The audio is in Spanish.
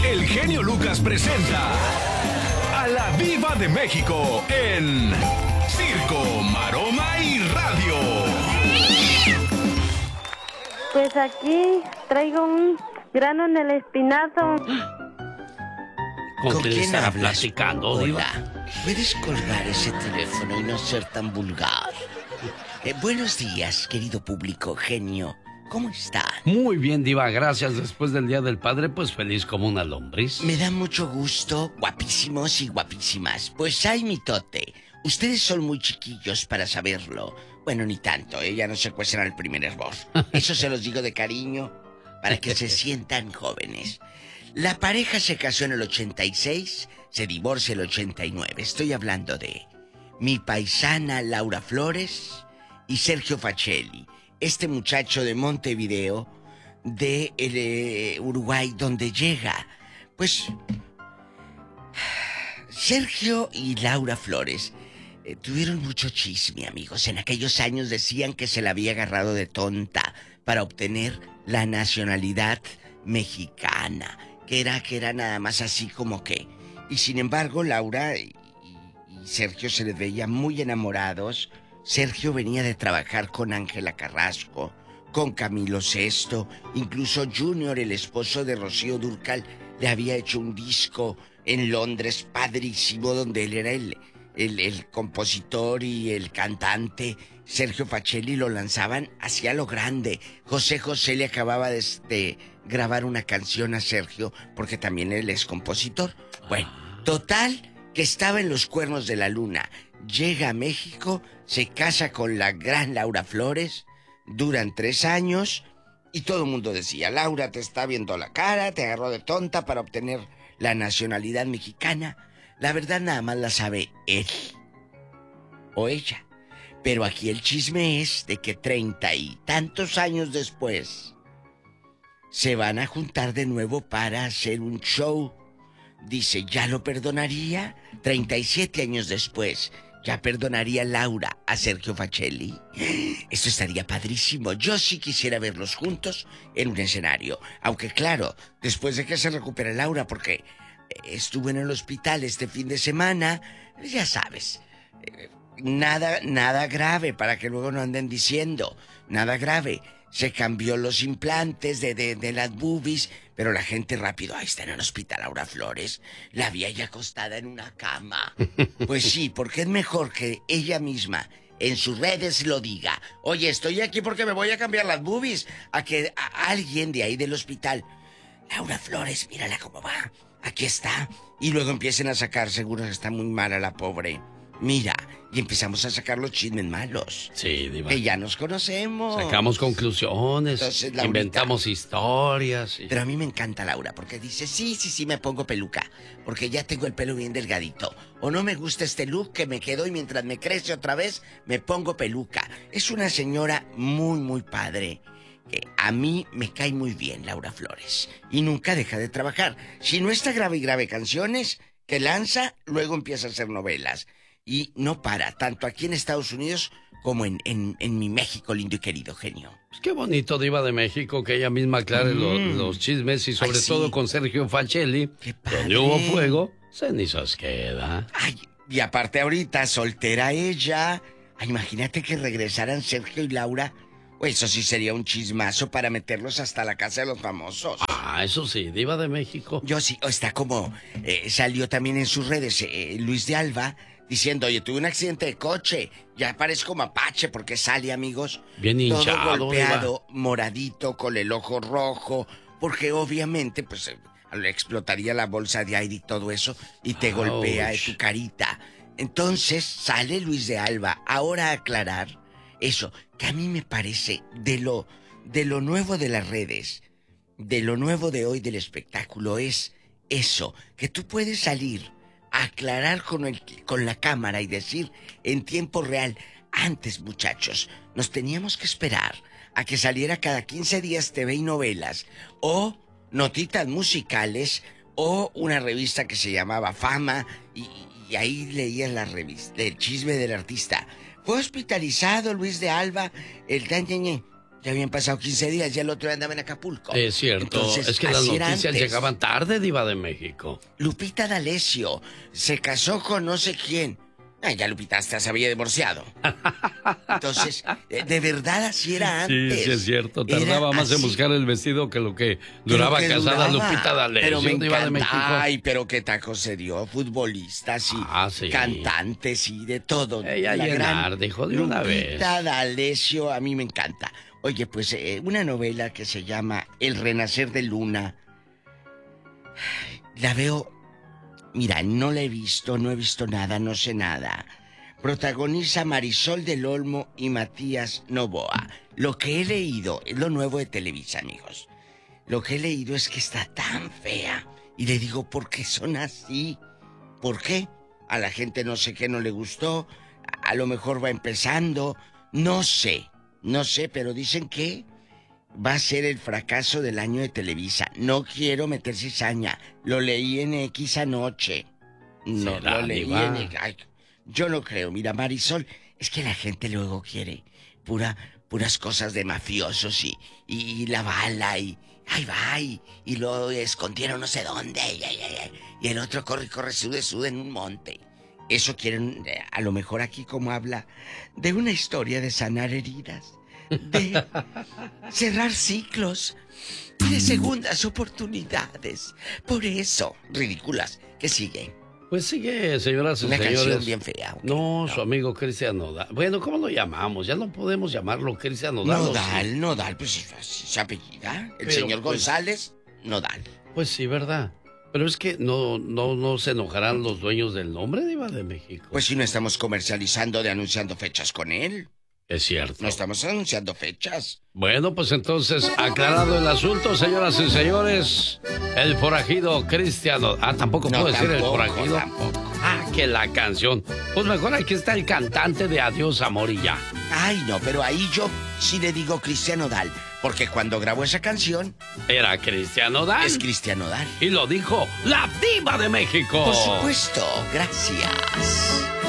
el genio Lucas presenta a la Diva de México en Circo, Maroma y Radio. Pues aquí traigo un grano en el espinazo. ¿Con quién estará hablas? platicando, Diva? Hola. ¿Puedes colgar ese teléfono y no ser tan vulgar? Buenos días, querido público, genio. ¿Cómo están? Muy bien, Diva, gracias. Después del Día del Padre, pues feliz como una lombriz. Me da mucho gusto, guapísimos y guapísimas. Pues ay, mitote, ustedes son muy chiquillos para saberlo. Bueno, ni tanto, ya no se cuecen al primer hervor. Eso se los digo de cariño, para que se sientan jóvenes. La pareja se casó en el 86, se divorcia en el 89. Estoy hablando de mi paisana Laura Flores y Sergio Facelli. Este muchacho de Montevideo, de Uruguay, donde llega. Pues Sergio y Laura Flores tuvieron mucho chisme, amigos. En aquellos años decían que se la había agarrado de tonta para obtener la nacionalidad mexicana, que era nada más así como que. Y sin embargo, Laura y Sergio se les veía muy enamorados. Sergio venía de trabajar con Ángela Carrasco, con Camilo Sesto, incluso Junior, el esposo de Rocío Dúrcal, le había hecho un disco en Londres padrísimo, donde él era el compositor y el cantante. Sergio Facelli lo lanzaban hacia lo grande. José José le acababa de grabar una canción a Sergio, porque también él es compositor. Bueno, total, que estaba en los cuernos de la luna. Llega a México, se casa con la gran Laura Flores, duran 3 años y todo el mundo decía, Laura te está viendo la cara, te agarró de tonta para obtener la nacionalidad mexicana. La verdad nada más la sabe él o ella. Pero aquí el chisme es de que 30 y tantos años después se van a juntar de nuevo para hacer un show. Dice, ¿ya lo perdonaría? 37 años después, ¿ya perdonaría Laura a Sergio Facelli? Esto estaría padrísimo. Yo sí quisiera verlos juntos en un escenario. Aunque claro, después de que se recupere Laura, porque estuvo en el hospital este fin de semana, ya sabes, nada grave, para que luego no anden diciendo, nada grave. Se cambió los implantes de las boobies, pero la gente rápido, está en el hospital Laura Flores, la vi ya acostada en una cama. Pues sí, porque es mejor que ella misma en sus redes lo diga. Oye, estoy aquí porque me voy a cambiar las boobies, a que a alguien de ahí del hospital, Laura Flores, mírala cómo va, aquí está. Y luego empiecen a sacar, seguro que está muy mala la pobre. Mira, y empezamos a sacar los chismes malos. Sí, Diva. Que ya nos conocemos. Sacamos conclusiones, Entonces, Laurita, inventamos historias. Pero a mí me encanta Laura, porque dice, sí, me pongo peluca, porque ya tengo el pelo bien delgadito. O no me gusta este look que me quedó y mientras me crece otra vez, me pongo peluca. Es una señora muy, muy padre, que a mí me cae muy bien, Laura Flores. Y nunca deja de trabajar. Si no está grave canciones que lanza, luego empieza a hacer novelas. Y no para, tanto aquí en Estados Unidos como en mi México lindo y querido, genio. Pues qué bonito, Diva de México, que ella misma aclare los chismes y sobre todo con Sergio Facelli. Qué padre. Donde hubo fuego, cenizas queda. Ay, y aparte ahorita, soltera ella. Ay, imagínate que regresaran Sergio y Laura. Pues eso sí sería un chismazo para meterlos hasta la casa de los famosos. Ah, eso sí, Diva de México. Yo sí, está como, salió también en sus redes Luis de Alba, diciendo, oye, tuve un accidente de coche, ya parezco mapache porque sale, amigos. Bien hinchado, todo golpeado, Diva. moradito, con el ojo rojo, porque obviamente, pues, le explotaría la bolsa de aire y todo eso, y te golpea en tu carita. Entonces, sale Luis de Alba, ahora a aclarar eso, que a mí me parece de lo nuevo de las redes, de lo nuevo de hoy del espectáculo, es eso, que tú puedes salir aclarar con la cámara y decir en tiempo real. Antes, muchachos, nos teníamos que esperar a que saliera cada 15 días TV y novelas, o notitas musicales, o una revista que se llamaba Fama, y ahí leías la revista, el chisme del artista. Fue hospitalizado Luis de Alba, el dañeñe. Ya habían pasado 15 días, ya el otro día andaba en Acapulco. Es cierto. Entonces, es que las noticias llegaban tarde, Diva de México. Lupita D'Alessio se casó con no sé quién. Ya Lupita hasta se había divorciado. Entonces, de verdad así era antes. Sí, es cierto. Tardaba más en buscar el vestido que lo que duraba casada Lupita D'Alessio. Pero me Diva de México. Ay, pero qué tacos se dio. Futbolistas y sí. cantantes y de todo. Ella llenar, dijo de una vez. Lupita D'Alessio a mí me encanta. Oye, pues una novela que se llama El Renacer de Luna. La veo... Mira, no la he visto, no he visto nada, no sé nada. Protagoniza Marisol del Olmo y Matías Novoa. Lo que he leído, es lo nuevo de Televisa, amigos. Lo que he leído es que está tan fea. Y le digo, ¿por qué son así? ¿Por qué? A la gente no sé qué no le gustó. A lo mejor va empezando. No sé, pero dicen que va a ser el fracaso del año de Televisa. No quiero meter cizaña. Lo leí en X anoche. No, lo leí en X. Ay, yo no creo. Mira, Marisol, es que la gente luego quiere puras cosas de mafiosos y la bala y ahí va y lo escondieron no sé dónde y el otro corre, sude en un monte. Eso quieren, a lo mejor aquí como habla de una historia de sanar heridas, de cerrar ciclos y de segundas oportunidades. Por eso, ridículas. ¿Qué sigue? Pues sigue, señoras y una señores. Canción bien fea. ¿Okay? No, su amigo Cristian Nodal. Bueno, ¿cómo lo llamamos? Ya no podemos llamarlo Cristian Nodal. Nodal, pues se apellida. El pero, señor pues, González Nodal. Pues sí, ¿verdad? Pero es que no se enojarán los dueños del nombre, Diva de México. Pues si no estamos comercializando anunciando fechas con él. Es cierto. No estamos anunciando fechas. Bueno, pues entonces, aclarado el asunto, señoras y señores, el forajido Cristiano... tampoco puedo decir el forajido. Tampoco. Que la canción. Pues mejor aquí está el cantante de Adiós, Amor y Ya. Ay, no, pero ahí yo sí le digo Cristian Nodal, porque cuando grabó esa canción... Era Cristian Nodal. Es Cristian Nodal. Y lo dijo la Diva de México. Por supuesto, gracias.